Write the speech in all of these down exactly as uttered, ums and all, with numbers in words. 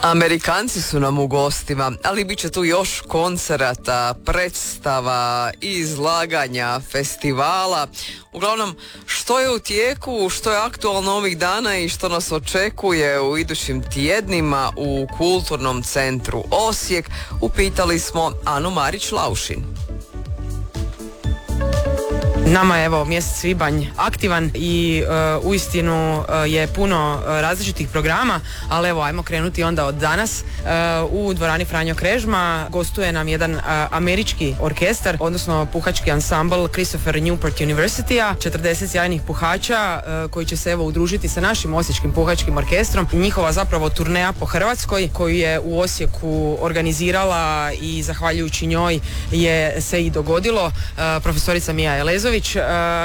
Amerikanci su nam u gostima, ali bit će tu još koncerata, predstava, izlaganja, festivala. Uglavnom, što je u tijeku, što je aktualno ovih dana i što nas očekuje u idućim tjednima u Kulturnom centru Osijek, upitali smo Anu Marić-Laušin. Nama je evo mjesec svibanj aktivan i uh, uistinu uh, je puno uh, različitih programa, ali evo ajmo krenuti onda od danas. Uh, u dvorani Franjo Krežma gostuje nam jedan uh, američki orkestar, odnosno puhački ansambl Christopher Newport University-a, četrdeset sjajnih puhača uh, koji će se evo udružiti sa našim osječkim puhačkim orkestrom. Njihova zapravo turneja po Hrvatskoj koju je u Osijeku organizirala i zahvaljujući njoj je se i dogodilo. Uh, profesorica Mija Elezović Uh,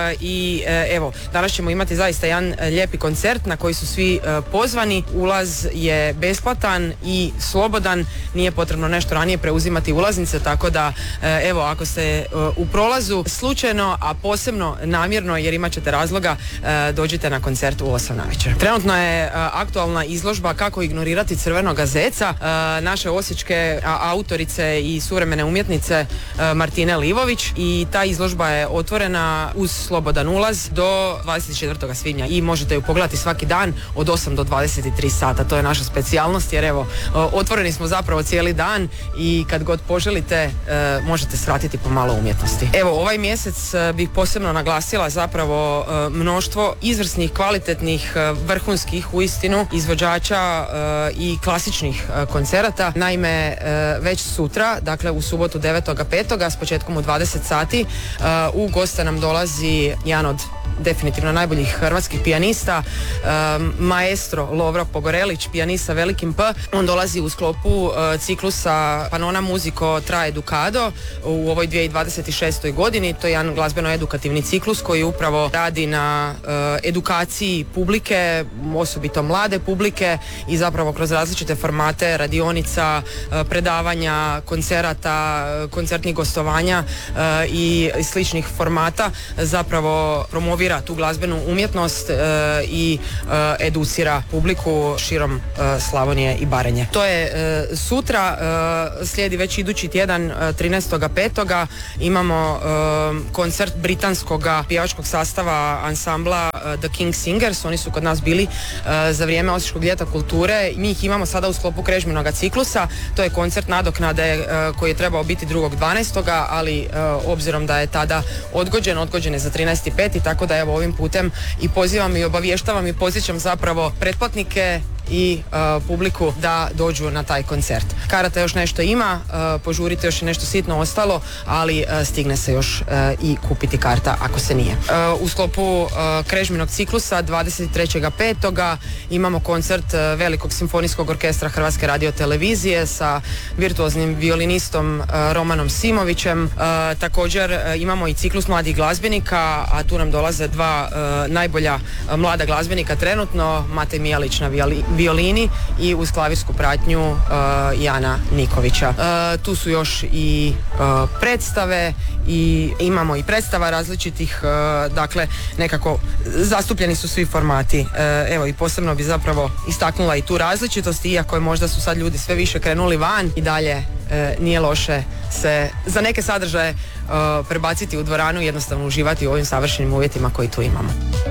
i uh, evo, danas ćemo imati zaista jedan uh, lijepi koncert na koji su svi uh, pozvani. Ulaz je besplatan i slobodan, nije potrebno nešto ranije preuzimati ulaznice, tako da uh, evo, ako ste uh, u prolazu slučajno, a posebno namjerno jer imat ćete razloga, uh, dođite na koncert u osam navečer. Trenutno je uh, aktualna izložba Kako ignorirati crvenoga zeca uh, naše osječke uh, autorice i suvremene umjetnice uh, Martine Livović, i ta izložba je otvorena uz slobodan ulaz do dvadeset četvrtog svibnja i možete ju pogledati svaki dan od osam do dvadeset tri sata. To je naša specijalnost jer evo, otvoreni smo zapravo cijeli dan i kad god poželite možete svratiti pomalo umjetnosti. Evo, ovaj mjesec bih posebno naglasila zapravo mnoštvo izvrsnih, kvalitetnih, vrhunskih uistinu izvođača i klasičnih koncerata. Naime, već sutra, dakle u subotu devetog petog s početkom u dvadeset sati u goste nam dolazi jedan od definitivno najboljih hrvatskih pijanista, um, maestro Lovro Pogorelić, pijanist sa velikim P. On dolazi u sklopu uh, ciklusa Panona Musico Trae Educado u ovoj dvije tisuće dvadeset šestoj godini. To je jedan glazbeno-edukativni ciklus koji upravo radi na uh, edukaciji publike, osobito mlade publike, i zapravo kroz različite formate radionica, uh, predavanja, koncerata, uh, koncertnih gostovanja uh, i, i sličnih formata zapravo promovira tu glazbenu umjetnost e, i e, educira publiku širom e, Slavonije i Baranje. To je e, sutra, e, slijedi već idući tjedan e, trinaestog petog imamo e, koncert britanskog pjevačkog sastava ansambla e, The King Singers. Oni su kod nas bili e, za vrijeme Osječkog ljeta kulture. Mi ih imamo sada u sklopu Krežminoga ciklusa. To je koncert nadoknade e, koji je trebao biti drugog dvanaestog ali e, obzirom da je tada odgođen, odgođen je za trinaesti peti tako da evo ovim putem i pozivam i obavještavam i podsjećam zapravo pretplatnike i uh, publiku da dođu na taj koncert. Karata još nešto ima, uh, požurite, još je nešto sitno ostalo, ali uh, stigne se još uh, i kupiti karta ako se nije. Uh, u sklopu uh, Krežminog ciklusa dvadeset trećeg petog imamo koncert uh, Velikog simfonijskog orkestra Hrvatske radiotelevizije sa virtuoznim violinistom uh, Romanom Simovićem. Uh, također uh, imamo i ciklus mladih glazbenika, a tu nam dolaze dva uh, najbolja uh, mlada glazbenika trenutno, Matej Mijalić na violi, violini i uz klavirsku pratnju uh, Jana Nikovića. Uh, tu su još i uh, predstave i imamo i predstava različitih, uh, dakle nekako zastupljeni su svi formati. Uh, evo i posebno bi zapravo istaknula i tu različitost, iako je možda su sad ljudi sve više krenuli van, i dalje uh, nije loše se za neke sadržaje uh, prebaciti u dvoranu i jednostavno uživati u ovim savršenim uvjetima koji tu imamo.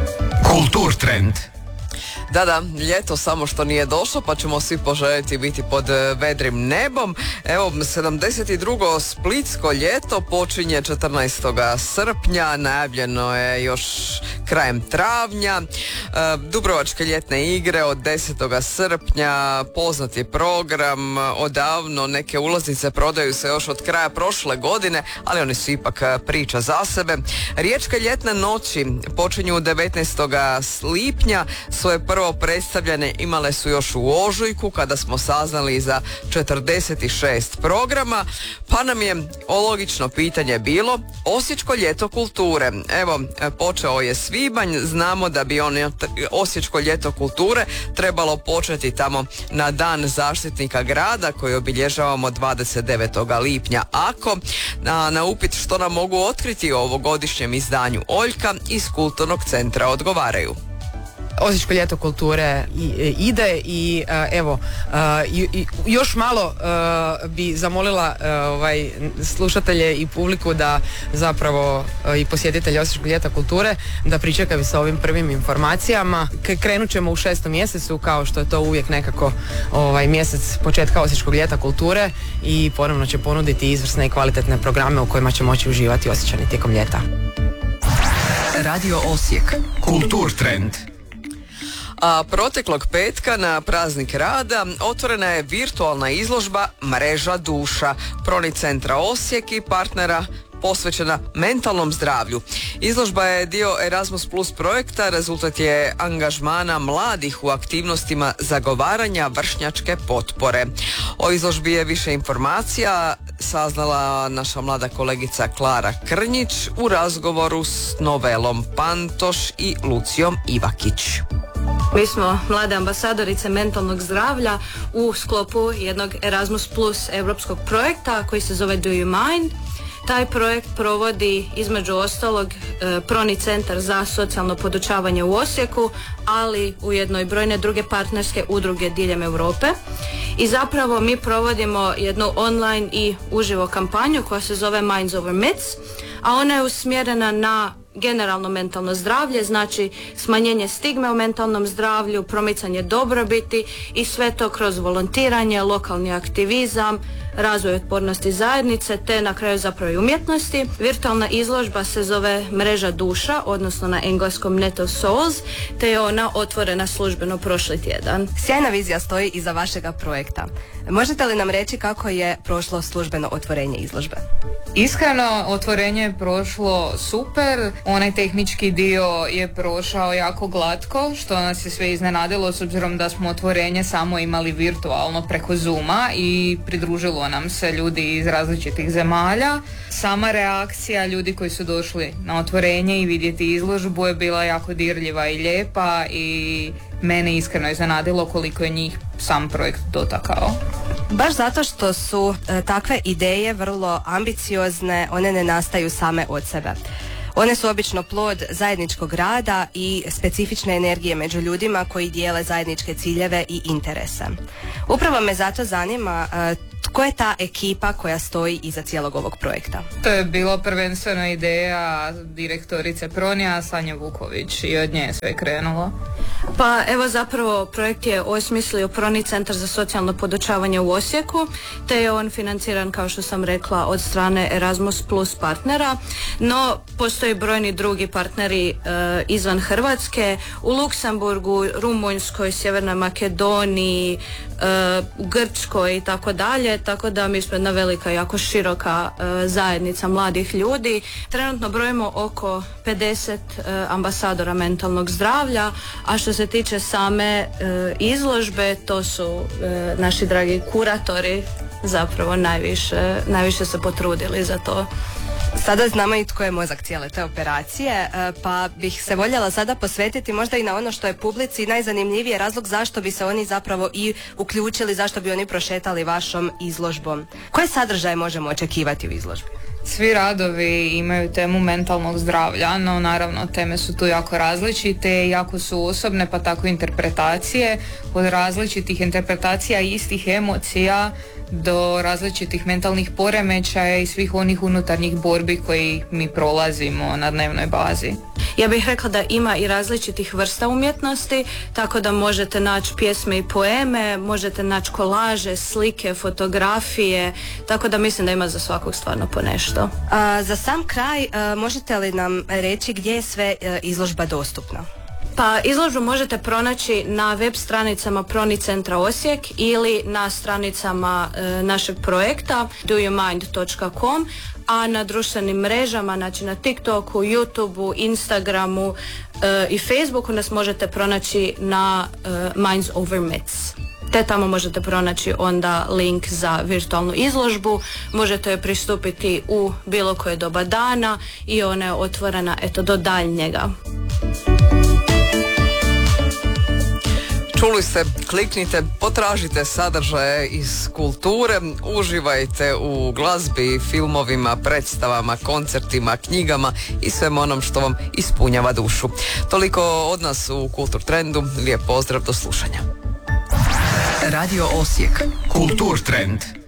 Kultur trend. Da, da, ljeto samo što nije došlo, pa ćemo svi poželjeti biti pod vedrim nebom. Evo, sedamdeset drugo splitsko ljeto počinje četrnaestog srpnja, najavljeno je još krajem travnja. E, Dubrovačke ljetne igre od desetog srpnja, poznat je program, odavno neke ulaznice prodaju se još od kraja prošle godine, ali one su ipak priča za sebe. Riječke ljetne noći počinju devetnaestog lipnja, svoje prvo predstavljene imale su još u ožujku kada smo saznali za četrdeset šest programa, pa nam je logično pitanje bilo Osječko ljeto kulture. Evo, počeo je svibanj, znamo da bi on Osječko ljeto kulture trebalo početi tamo na dan zaštitnika grada koji obilježavamo dvadeset devetog lipnja. Ako na, na upit što nam mogu otkriti o ovogodišnjem izdanju Oljka iz Kulturnog centra odgovaraju. Osječko ljeto kulture i, ide i uh, evo uh, i, i, još malo uh, bi zamolila uh, ovaj, slušatelje i publiku da zapravo uh, i posjetitelje Osječkog ljeta kulture da pričekaju sa ovim prvim informacijama. K- krenut ćemo u šestom mjesecu kao što je to uvijek nekako ovaj, mjesec početka Osječkog ljeta kulture i ponovno će ponuditi izvrsne i kvalitetne programe u kojima će moći uživati Osječani tijekom ljeta. Radio Osijek. Kulturtrend. A proteklog petka na praznik rada otvorena je virtualna izložba Mreža duša Proni centra Osijek i partnera posvećena mentalnom zdravlju. Izložba je dio Erasmus Plus projekta, rezultat je angažmana mladih u aktivnostima zagovaranja vršnjačke potpore. O izložbi je više informacija saznala naša mlada kolegica Klara Krnjić u razgovoru s Novelom Pantoš i Lucijom Ivakić. Mi smo mlade ambasadorice mentalnog zdravlja u sklopu jednog Erasmus Plus europskog projekta koji se zove Do You Mind. Taj projekt provodi između ostalog e, Proni centar za socijalno podučavanje u Osijeku, ali ujedno i brojne druge partnerske udruge diljem Europe. I zapravo mi provodimo jednu online i uživo kampanju koja se zove Minds Over Myths, a ona je usmjerena na generalno mentalno zdravlje, znači smanjenje stigme u mentalnom zdravlju, promicanje dobrobiti i sve to kroz volontiranje, lokalni aktivizam, razvoj otpornosti zajednice te na kraju zapravo i umjetnosti. Virtualna izložba se zove Mreža duša, odnosno na engleskom Net of Souls, te je ona otvorena službeno prošli tjedan. Sjajna vizija stoji iza vašega projekta. Možete li nam reći kako je prošlo službeno otvorenje izložbe? Iskreno, otvorenje je prošlo super, onaj tehnički dio je prošao jako glatko, što nas je sve iznenadilo s obzirom da smo otvorenje samo imali virtualno preko Zooma i pridružilo nam se ljudi iz različitih zemalja. Sama reakcija ljudi koji su došli na otvorenje i vidjeti izložbu je bila jako dirljiva i lijepa i mene iskreno iznenadilo koliko je njih sam projekt dotakao. Baš zato što su e, takve ideje vrlo ambiciozne, one ne nastaju same od sebe. One su obično plod zajedničkog rada i specifične energije među ljudima koji dijele zajedničke ciljeve i interese. Upravo me zato zanima e, tko je ta ekipa koja stoji iza cijelog ovog projekta? To je bilo prvenstveno ideja direktorice Pronija, Sanje Vuković, i od nje je sve krenulo. Pa evo zapravo projekt je osmislio Proni centar za socijalno podučavanje u Osijeku, te je on financiran, kao što sam rekla, od strane Erasmus Plus partnera, no postoji brojni drugi partneri e, izvan Hrvatske, u Luksemburgu, Rumunjskoj, Sjevernoj Makedoniji, e, u Grčkoj i tako dalje, tako da mi smo jedna velika, jako široka e, zajednica mladih ljudi. Trenutno brojimo oko pedeset e, ambasadora mentalnog zdravlja, a što se tiče same e, izložbe, to su e, naši dragi kuratori zapravo najviše, najviše se potrudili za to. Sada znamo i tko je mozak cijele te operacije, pa bih se voljela sada posvetiti možda i na ono što je publici najzanimljivije, razlog zašto bi se oni zapravo i uključili, zašto bi oni prošetali vašom izložbom. Koje sadržaje možemo očekivati u izložbi? Svi radovi imaju temu mentalnog zdravlja, no naravno teme su tu jako različite, jako su osobne, pa tako interpretacije, od različitih interpretacija istih emocija do različitih mentalnih poremećaja i svih onih unutarnjih borbi koji mi prolazimo na dnevnoj bazi. Ja bih rekla da ima i različitih vrsta umjetnosti, tako da možete naći pjesme i poeme, možete naći kolaže, slike, fotografije, tako da mislim da ima za svakog stvarno po nešto. A, za sam kraj, a, možete li nam reći gdje je sve a, izložba dostupna? Pa izložbu možete pronaći na web stranicama Proni centra Osijek ili na stranicama e, našeg projekta do you mind dot com, a na društvenim mrežama, znači na TikToku, YouTubeu, Instagramu e, i Facebooku nas možete pronaći na e, Minds Over Myths. Te tamo možete pronaći onda link za virtualnu izložbu, možete joj pristupiti u bilo koje doba dana i ona je otvorena eto do daljnjega. Čuli ste, kliknite, potražite sadržaje iz kulture, uživajte u glazbi, filmovima, predstavama, koncertima, knjigama i svem onom što vam ispunjava dušu. Toliko od nas u Kultur Trendu. Lijep pozdrav, do slušanja. Radio Osijek. Kultur Trend.